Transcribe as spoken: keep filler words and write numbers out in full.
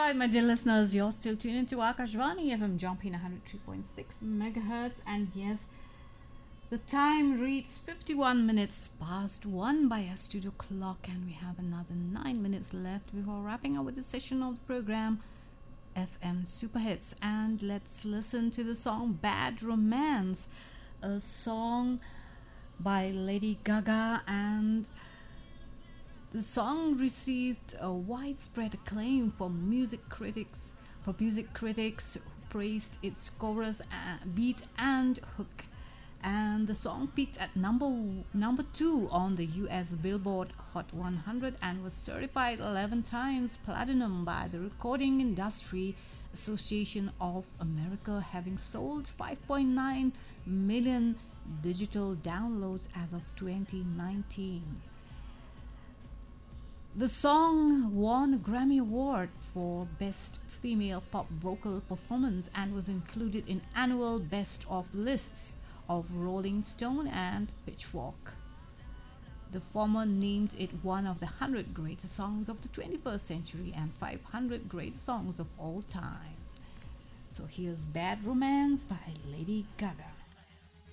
right, my dear listeners, you're still tuned into Akashvani F M Jumping one hundred three point six megahertz, and yes, the time reads fifty-one minutes past one by our studio clock, and we have another nine minutes left before wrapping up with the session of the program F M Super Hits. And let's listen to the song Bad Romance, a song by Lady Gaga, and the song received a widespread acclaim from music critics, for music critics who praised its chorus, uh, beat and hook. And the song peaked at number number two on the U S Billboard Hot one hundred and was certified eleven times platinum by the Recording Industry Association of America, having sold five point nine million digital downloads as of twenty nineteen. The song won a Grammy Award for Best Female Pop Vocal Performance and was included in annual Best of lists of Rolling Stone and Pitchfork. The former named it one of the one hundred greatest songs of the twenty-first century and five hundred greatest songs of all time. So here's Bad Romance by Lady Gaga.